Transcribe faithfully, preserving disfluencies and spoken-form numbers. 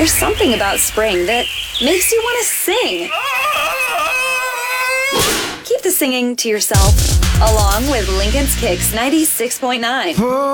There's something about spring that makes you want to sing. Keep the singing to yourself, along with Lincoln's Kicks ninety-six point nine.